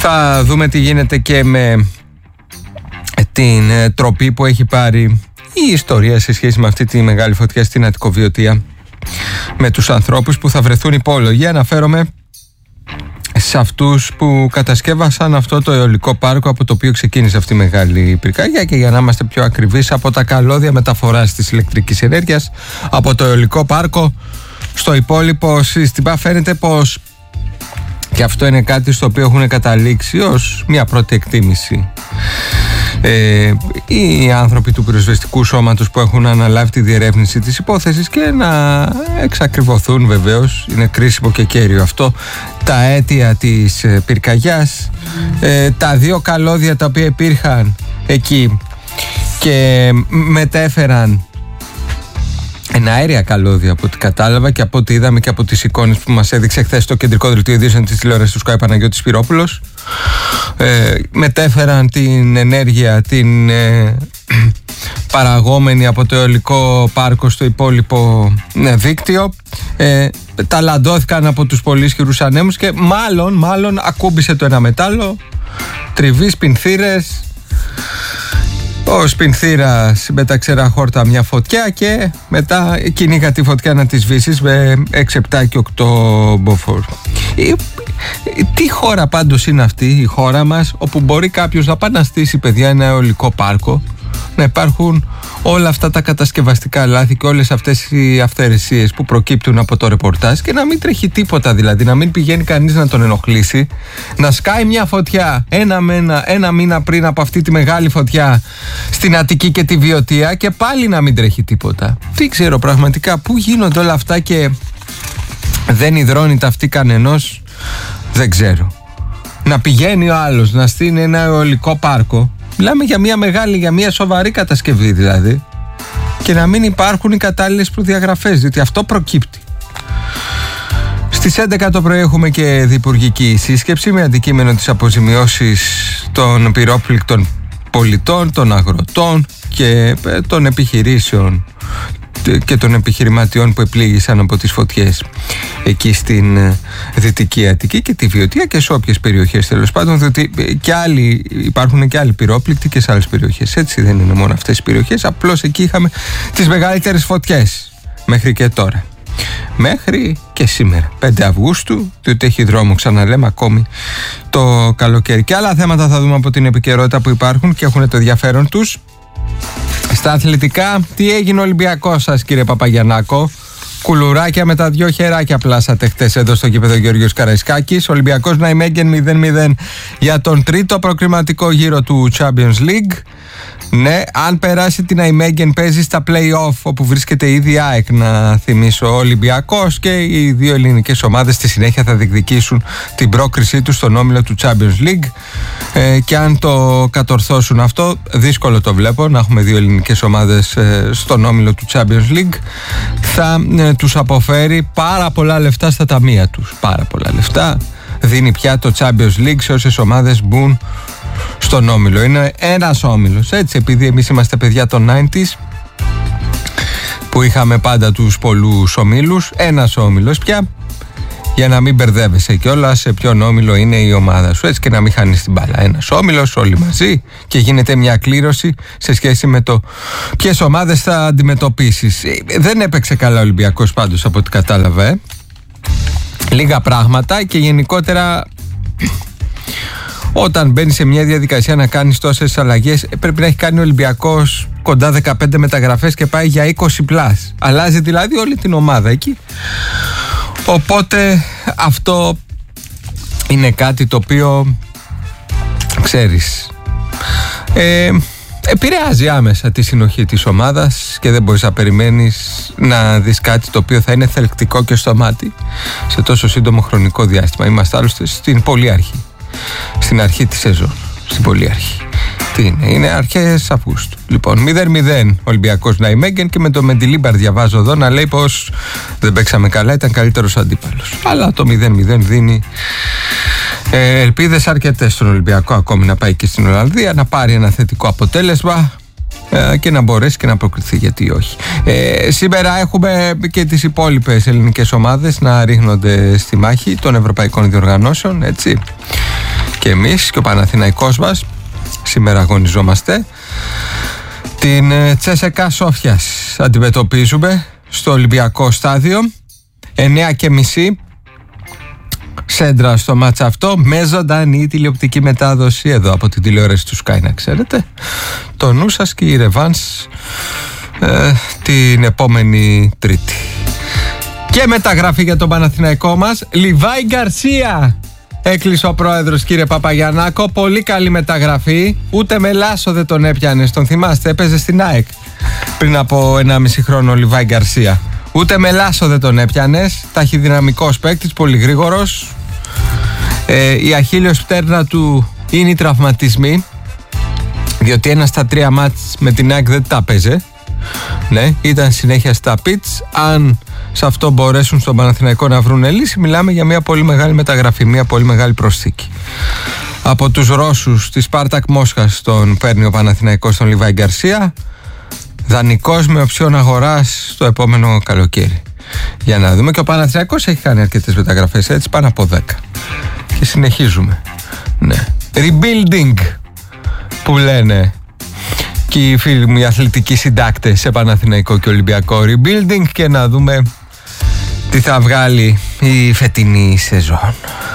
Θα δούμε τι γίνεται και με την τροπή που έχει πάρει η ιστορία σε σχέση με αυτή τη μεγάλη φωτιά στην Αττικοβιωτία, με τους ανθρώπους που θα βρεθούν υπόλογοι. Αναφέρομαι σε αυτούς που κατασκεύασαν αυτό το αιωλικό πάρκο από το οποίο ξεκίνησε αυτή η μεγάλη πυρκαγιά, και για να είμαστε πιο ακριβείς, από τα καλώδια μεταφοράς της ηλεκτρικής ενέργειας από το αιωλικό πάρκο στο υπόλοιπο σύστημα. Φαίνεται πως και αυτό είναι κάτι στο οποίο έχουν καταλήξει ως μια πρώτη εκτίμηση οι άνθρωποι του πυροσβεστικού σώματος που έχουν αναλάβει τη διερεύνηση της υπόθεσης, και να εξακριβωθούν, βεβαίως είναι κρίσιμο και κέριο αυτό, τα αίτια της πυρκαγιάς, τα δύο καλώδια τα οποία υπήρχαν εκεί και μετέφεραν εναέρια καλώδια από ό,τι κατάλαβα και από ό,τι είδαμε και από τις εικόνες που μας έδειξε χθες το κεντρικό δελτίο ειδήσεων της τηλεόρασης του ΣΚΑΙ Παναγιώτης Σπυρόπουλος. Μετέφεραν την ενέργεια την παραγόμενη από το αιωλικό πάρκο στο υπόλοιπο δίκτυο, ταλαντώθηκαν από τους πολύ ισχυρούς ανέμους και μάλλον ακούμπησε το ένα μετάλλο, τριβή, σπινθήρες. Ο σπινθήρας μεταξύ χόρτα μια φωτιά και μετά κυνήγα τη φωτιά να τη σβήσεις με 6-7 και 8 μποφόρ. Τι χώρα πάντως είναι αυτή η χώρα μας, όπου μπορεί κάποιος να πάει να στήσει, παιδιά, ένα αιωλικό πάρκο, να υπάρχουν όλα αυτά τα κατασκευαστικά λάθη και όλες αυτές οι αυθαιρεσίες που προκύπτουν από το ρεπορτάζ και να μην τρέχει τίποτα, δηλαδή να μην πηγαίνει κανείς να τον ενοχλήσει, να σκάει μια φωτιά ένα μήνα πριν από αυτή τη μεγάλη φωτιά στην Αττική και τη Βιωτία και πάλι να μην τρέχει τίποτα. Τι ξέρω πραγματικά πού γίνονται όλα αυτά και δεν υδρώνει τα αυτή κανενός, δεν ξέρω. Να πηγαίνει ο άλλος να στείλει ένα αιωλικό πάρκο, μιλάμε για μια μεγάλη, για μια σοβαρή κατασκευή δηλαδή, και να μην υπάρχουν οι κατάλληλες προδιαγραφές, διότι αυτό προκύπτει. Στις 11 το πρωί έχουμε και διυπουργική σύσκεψη με αντικείμενο τις αποζημιώσεις των πυρόπληκτων πολιτών, των αγροτών και των επιχειρήσεων και των επιχειρηματιών που επλήγησαν από τις φωτιές εκεί στην Δυτική Αττική και τη Βιωτία και σε όποιες περιοχές τέλος πάντων, διότι υπάρχουν και άλλοι πυρόπληκτοι και σε άλλες περιοχές, έτσι δεν είναι μόνο αυτές οι περιοχές, απλώς εκεί είχαμε τις μεγαλύτερες φωτιές μέχρι και τώρα, μέχρι και σήμερα 5 Αυγούστου, διότι έχει δρόμο, ξαναλέμε, ακόμη το καλοκαίρι. Και άλλα θέματα θα δούμε από την επικαιρότητα που υπάρχουν και έχουν το ενδιαφέρον τους. Στα αθλητικά, τι έγινε ο Ολυμπιακός σας, κύριε Παπαγιαννάκο? Κουλουράκια με τα 2 χεράκια πλάσατε χτες εδώ στο γήπεδο Γεωργίος Καραϊσκάκης. Ο Ολυμπιακός Ναϊμέγγεν 0-0 για τον τρίτο προκριματικό γύρο του Champions League. Ναι, αν περάσει την Ναϊμέγγεν παίζει στα play-off, όπου βρίσκεται ήδη η ΑΕΚ, να θυμίσω, ο Ολυμπιακός, και οι δύο ελληνικές ομάδες στη συνέχεια θα διεκδικήσουν την πρόκρισή τους στον όμιλο του Champions League, και αν το κατορθώσουν αυτό, δύσκολο το βλέπω να έχουμε δύο ελληνικές ομάδες στον όμιλο του Champions League, θα τους αποφέρει πάρα πολλά λεφτά στα ταμεία τους, πάρα πολλά λεφτά δίνει πια το Champions League σε όσες ομάδες μπουν στον όμιλο. Είναι ένας όμιλος, έτσι, επειδή εμείς είμαστε παιδιά των 90s που είχαμε πάντα τους πολλούς ομίλους, ένας όμιλος πια, για να μην μπερδεύεσαι κιόλας σε ποιον όμιλο είναι η ομάδα σου, έτσι, και να μην χάνεις την μπάλα. Ένας όμιλος, όλοι μαζί, και γίνεται μια κλήρωση σε σχέση με το ποιες ομάδες θα αντιμετωπίσεις. Δεν έπαιξε καλά ο Ολυμπιακός πάντως από ό,τι κατάλαβα, λίγα πράγματα, και γενικότερα όταν μπαίνει σε μια διαδικασία να κάνεις τόσες αλλαγές, πρέπει να έχει κάνει ο Ολυμπιακός κοντά 15 μεταγραφές και πάει για 20+. Αλλάζει δηλαδή όλη την ομάδα εκεί. Οπότε αυτό είναι κάτι το οποίο, ξέρεις, επηρεάζει άμεσα τη συνοχή της ομάδας και δεν μπορείς να περιμένεις να δεις κάτι το οποίο θα είναι θελκτικό και στο μάτι σε τόσο σύντομο χρονικό διάστημα. Είμαστε άλλωστε στην πολύ αρχή. Στην αρχή της σεζόν, στην πολύ αρχή. Τι είναι αρχές Αυγούστου. Λοιπόν, 0-0 Ολυμπιακός Ναϊμέγγεν, και με το Μεντιλίμπαρ διαβάζω εδώ να λέει πως δεν παίξαμε καλά, ήταν καλύτερος αντίπαλος. Αλλά το 0-0 δίνει ελπίδες αρκετές στον Ολυμπιακό ακόμη να πάει και στην Ολλανδία, να πάρει ένα θετικό αποτέλεσμα και να μπορέσει και να προκριθεί, γιατί όχι. Σήμερα έχουμε και τις υπόλοιπες ελληνικές ομάδες να ρίχνονται στη μάχη των ευρωπαϊκών διοργανώσεων, έτσι. και εμείς και ο Παναθηναϊκός μας. Σήμερα αγωνιζόμαστε. Την Τσέσεκα Σόφιας αντιμετωπίζουμε στο Ολυμπιακό στάδιο. 9:30 σέντρα στο μάτσα αυτό, με ζωντανή τηλεοπτική μετάδοση εδώ από την τηλεόραση του Sky, να ξέρετε. Το νου σας και η ρεβάνς την επόμενη Τρίτη. Και μεταγραφή για τον Παναθηναϊκό μας, Λιβάη Γκαρσία. Έκλεισε ο πρόεδρος, κύριε Παπαγιαννάκο. Πολύ καλή μεταγραφή. Ούτε με Λάσο δεν τον έπιανε. Τον θυμάστε, έπαιζε στην ΑΕΚ πριν από 1,5 χρόνο ο Λιβάη Γκαρσία. Ούτε με Λάσο δεν τον έπιανες. Ταχυδυναμικός παίκτης, πολύ γρήγορος. Η αχίλλειος πτέρνα του είναι οι τραυματισμοί. Διότι ένα στα 3 μάτς με την ΑΕΚ δεν τα έπαιζε. Ναι, ήταν συνέχεια στα πιτς. Αν σε αυτό μπορέσουν στον Παναθηναϊκό να βρουν λύση, μιλάμε για μια πολύ μεγάλη μεταγραφή, μια πολύ μεγάλη προσθήκη. Από τους Ρώσους της Σπάρτακ Μόσχας τον παίρνει ο Παναθηναϊκός τον Λιβάη Γκαρσία, δανεικός με οψιόν αγοράς το επόμενο καλοκαίρι. Για να δούμε, και ο Παναθηναϊκός έχει κάνει αρκετές μεταγραφές, έτσι, πάνω από 10. Και συνεχίζουμε. Ναι. Rebuilding που λένε και οι φίλοι μου οι αθλητικοί συντάκτες σε Παναθηναϊκό και Ολυμπιακό. Rebuilding, και να δούμε τι θα βγάλει η φετινή σεζόν.